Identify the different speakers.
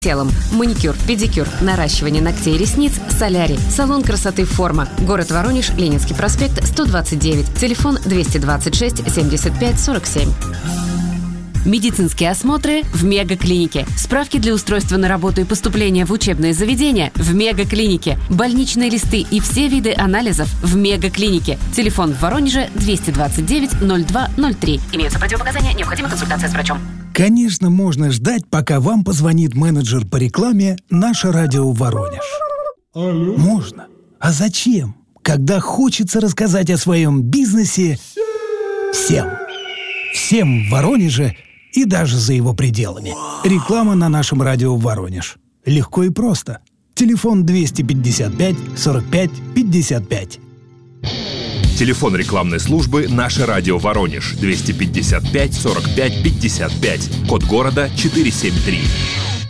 Speaker 1: телом. Маникюр, педикюр, наращивание ногтей и ресниц, солярий. Салон красоты «Форма». Город Воронеж, Ленинский проспект, 129. Телефон 226 75 47. Медицинские осмотры в Мегаклинике. Справки для устройства на работу и поступления в учебное заведение в Мегаклинике. Больничные листы и все виды анализов в Мегаклинике. Телефон в Воронеже 229 02 03. Имеются противопоказания, необходима консультация с врачом.
Speaker 2: Конечно, можно ждать, пока вам позвонит менеджер по рекламе «Наше радио Воронеж».
Speaker 3: Алло.
Speaker 2: Можно. А зачем? Когда хочется рассказать о своем бизнесе всем. Всем в Воронеже и даже за его пределами. Реклама на нашем радио Воронеж. Легко и просто. Телефон 255 45 55.
Speaker 4: Телефон рекламной службы «Наше радио Воронеж» 255 45 55. Код города 473.